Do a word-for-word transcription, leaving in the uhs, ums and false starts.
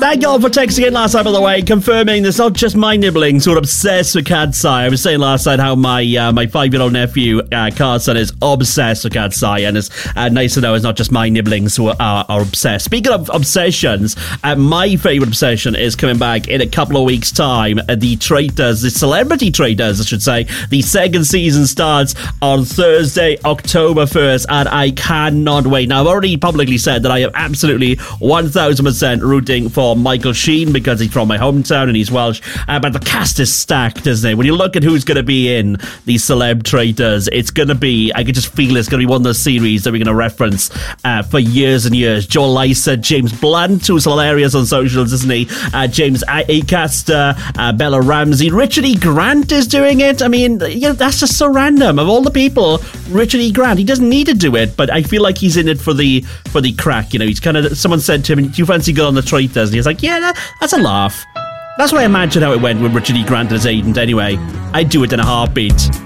Thank you all for texting in last night, by the way, confirming it's not just my nibblings who are obsessed with Cat's Eye. I was saying last night how my uh, my five-year-old nephew, uh, Carson, is obsessed with Cat's Eye, and it's uh, nice to know it's not just my nibblings who are, are, are obsessed. Speaking of obsessions, uh, my favourite obsession is coming back in a couple of weeks' time. Uh, the Traitors, the Celebrity Traitors, I should say. The second season starts on Thursday, October first, and I cannot wait. Now, I've already publicly said that I am absolutely one thousand percent rooting for Michael Sheen because he's from my hometown and he's Welsh. Uh, but the cast is stacked, isn't it? When you look at who's going to be in the Celeb Traitors, it's going to be, I can just feel it's going to be one of those series that we're going to reference uh, for years and years. Joel Lycett, James Blunt, who's hilarious on socials, isn't he? Uh, James Acaster, uh, Bella Ramsey. Richard E. Grant is doing it. I mean, you know, that's just so random. Of all the people, Richard E. Grant, he doesn't need to do it, but I feel like he's in it for the for the crack. You know, he's kind of, someone said to him, do you fancy going on the Traitors? And he's like, yeah, that, that's a laugh. That's what I imagine how it went with Richard E. Grant as agent anyway. I'd do it in a heartbeat.